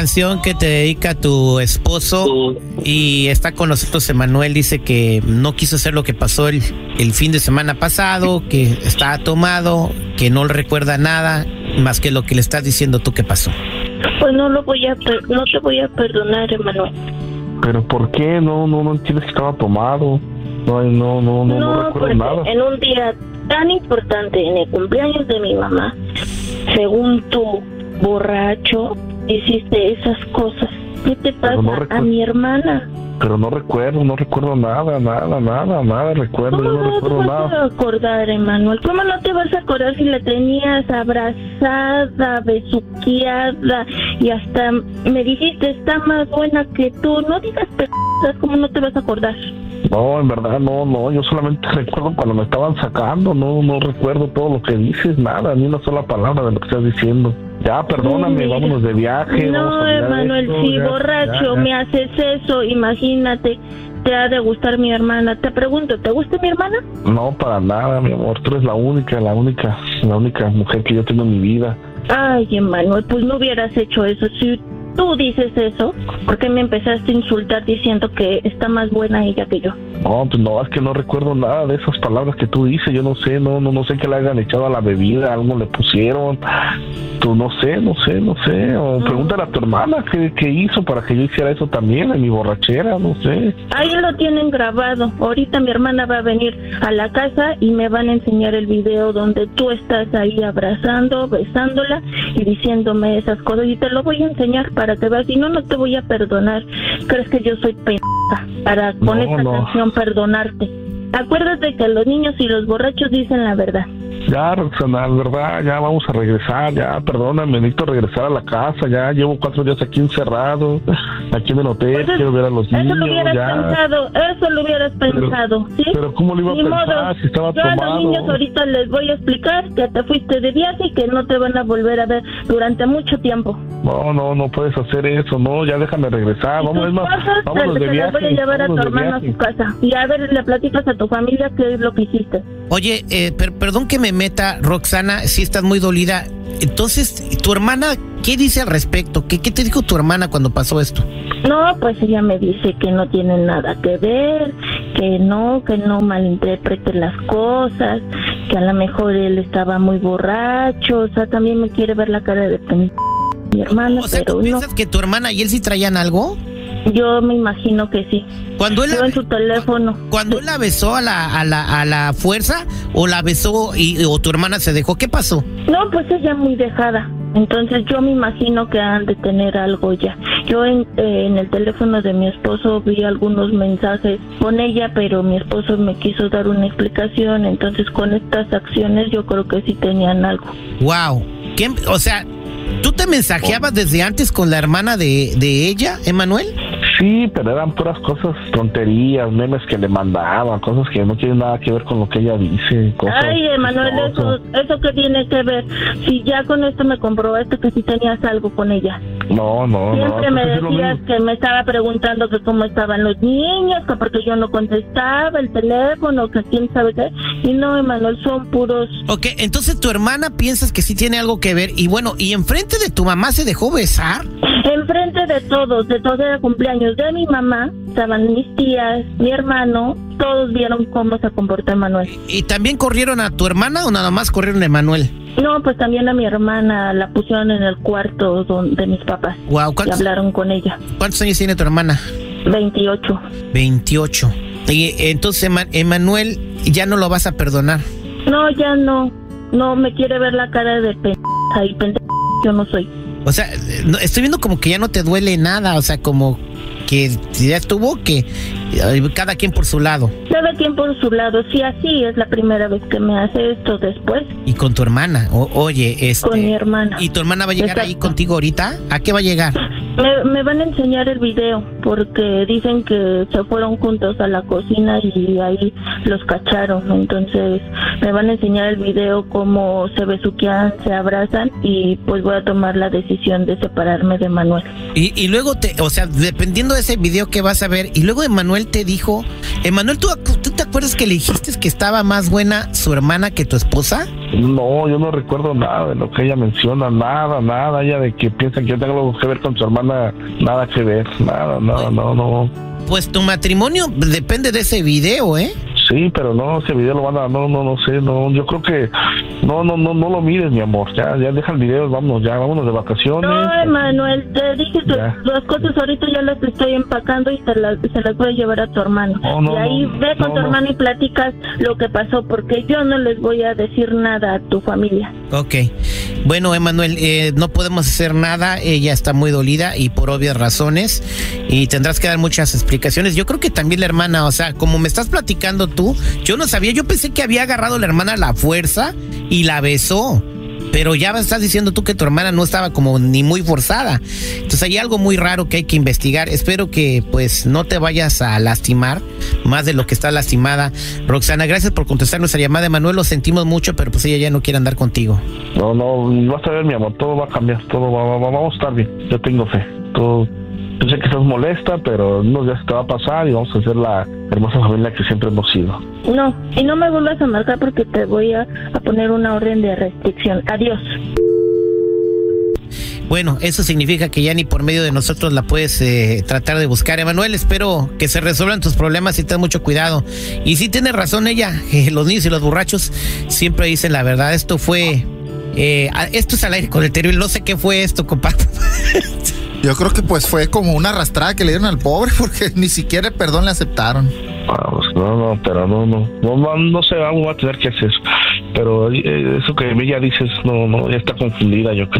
Canción que te dedica tu esposo y está con nosotros Emanuel. Dice que no quiso hacer lo que pasó el fin de semana pasado, que está tomado, que no le recuerda nada más que lo que le estás diciendo tú que pasó. Pues no te voy a perdonar, Emanuel. ¿Pero por qué? No entiendes que estaba tomado. No recuerdo nada. En un día tan importante, en el cumpleaños de mi mamá, según tú, borracho, hiciste esas cosas. ¿Qué te pasa a mi hermana? Pero no recuerdo nada, recuerdo, yo no recuerdo nada. ¿Cómo no te vas a acordar, Emanuel? ¿Cómo no te vas a acordar si la tenías abrazada, besuqueada y hasta me dijiste está más buena que tú? No digas p***as, ¿cómo no te vas a acordar? No, en verdad no, yo solamente recuerdo cuando me estaban sacando, no recuerdo todo lo que dices, nada, ni una sola palabra de lo que estás diciendo. Ya, perdóname, vámonos de viaje. No, Emanuel, si borracho me haces eso, imagínate, te ha de gustar mi hermana. Te pregunto, ¿te gusta mi hermana? No, para nada, mi amor, tú eres la única mujer que yo tengo en mi vida. Ay, Emanuel, pues no hubieras hecho eso. Si tú dices eso, ¿por qué me empezaste a insultar diciendo que está más buena ella que yo? No, pues no, es que no recuerdo nada de esas palabras que tú dices. Yo no sé qué le hayan echado a la bebida, algo le pusieron. Tú no sé. O pregúntale a tu hermana qué hizo para que yo hiciera eso también en mi borrachera, no sé. Ahí lo tienen grabado. Ahorita mi hermana va a venir a la casa y me van a enseñar el video donde tú estás ahí abrazando, besándola y diciéndome esas cosas. Y te lo voy a enseñar para que veas. Si no te voy a perdonar. ¿Crees que yo soy para con esta canción perdonarte? Acuérdate que los niños y los borrachos dicen la verdad. Ya, Roxana, verdad, ya vamos a regresar, ya, perdóname, necesito regresar a la casa, ya llevo 4 días aquí encerrado, aquí en el hotel, pues quiero ver a los niños, Eso lo hubieras pensado, ¿sí? Pero ¿cómo lo iba a pensar si estaba tomado? A los niños ahorita les voy a explicar que te fuiste de viaje y que no te van a volver a ver durante mucho tiempo. No puedes hacer eso, no, ya déjame regresar, vámonos de viaje. Voy a llevar a tu hermano a su casa y a ver, le platicas a tu familia qué es lo que hiciste. Oye, perdón que me meta, Roxana, si estás muy dolida. Entonces, ¿tu hermana qué dice al respecto? ¿Qué te dijo tu hermana cuando pasó esto? No, pues ella me dice que no tiene nada que ver, que no malinterprete las cosas, que a lo mejor él estaba muy borracho, o sea, también me quiere ver la cara de mi hermana, o sea, pero ¿tú piensas que tu hermana y él sí traían algo? Yo me imagino que sí. Cuando él en su teléfono. Cuando él la besó a la fuerza, o la besó o tu hermana se dejó, ¿qué pasó? No, pues ella muy dejada. Entonces yo me imagino que han de tener algo ya. Yo en el teléfono de mi esposo vi algunos mensajes con ella, pero mi esposo me quiso dar una explicación. Entonces con estas acciones yo creo que sí tenían algo. Wow. O sea, ¿tú te mensajeabas desde antes con la hermana de ella, Emanuel? Sí, pero eran puras cosas, tonterías, memes que le mandaban, cosas que no tienen nada que ver con lo que ella dice. Ay, Emanuel, ¿eso qué tiene que ver? Si ya con esto me comprobaste que sí tenías algo con ella. No. Siempre me decías que me estaba preguntando que cómo estaban los niños, que porque yo no contestaba el teléfono, que quién sabe qué. Y no, Emanuel, son puros... Ok, entonces tu hermana piensas que sí tiene algo que ver. Y bueno, ¿y enfrente de tu mamá se dejó besar? Enfrente de todos el cumpleaños de mi mamá, estaban mis tías, mi hermano, todos vieron cómo se comportó Emanuel. ¿Y también corrieron a tu hermana o nada más corrieron a Emanuel? No, pues también a mi hermana la pusieron en el cuarto de mis papás. Wow, y hablaron con ella. ¿Cuántos años tiene tu hermana? 28. 28. Y entonces Emanuel ya no lo vas a perdonar. No, ya no. No me quiere ver la cara de pendeja y pendeja yo no soy. O sea, estoy viendo como que ya no te duele nada, o sea, como que ya estuvo, que cada quien por su lado. Cada quien por su lado, sí, así es la primera vez que me hace esto después. Y con tu hermana, oye, con mi hermana. ¿Y tu hermana va a llegar ahí contigo ahorita? ¿A qué va a llegar? Me van a enseñar el video, porque dicen que se fueron juntos a la cocina y ahí los cacharon. Entonces me van a enseñar el video, cómo se besuquean, se abrazan, y pues voy a tomar la decisión de separarme de Manuel. Y luego, o sea, dependiendo de ese video que vas a ver, y luego Emanuel te dijo, Emanuel, ¿tú te acuerdas que le dijiste que estaba más buena su hermana que tu esposa? No, yo no recuerdo nada de lo que ella menciona, nada, ella de que piensa que yo tengo algo que ver con su hermana, nada que ver, nada, no. Pues tu matrimonio depende de ese video, ¿eh? Sí, pero no, ese video lo van a, no sé, yo creo que, no lo mires, mi amor, ya deja el video, vámonos de vacaciones. No, Emanuel, te dije que las cosas ahorita ya las estoy empacando y se las voy a llevar a tu hermano. Y ahí ve con tu hermano y platicas lo que pasó, porque yo no les voy a decir nada a tu familia. Ok, bueno, Emanuel, no podemos hacer nada, ella está muy dolida y por obvias razones, y tendrás que dar muchas explicaciones. Yo creo que también la hermana, o sea, como me estás platicando tú, yo no sabía, yo pensé que había agarrado a la hermana a la fuerza y la besó, pero ya estás diciendo tú que tu hermana no estaba como ni muy forzada. Entonces hay algo muy raro que hay que investigar. Espero que pues no te vayas a lastimar más de lo que está lastimada. Roxana, gracias por contestar nuestra llamada. Emanuel, lo sentimos mucho, pero pues ella ya no quiere andar contigo. No, vas a ver, mi amor, todo va a cambiar, vamos a estar bien, yo tengo fe, todo. Yo sé que estás molesta, pero unos días te va a pasar y vamos a ser la hermosa familia que siempre hemos sido. No, y no me vuelvas a marcar porque te voy a poner una orden de restricción. Adiós. Bueno, eso significa que ya ni por medio de nosotros la puedes tratar de buscar. Emanuel, espero que se resuelvan tus problemas y ten mucho cuidado. Y sí tiene razón ella, los niños y los borrachos siempre dicen la verdad. Esto fue... esto es al aire con el terrible. No sé qué fue esto, compadre. Yo creo que pues fue como una arrastrada que le dieron al pobre, porque ni siquiera el perdón le aceptaron. Pero no sé, vamos a tener que hacer. Pero eso que ella dices, ya está confundida, yo creo.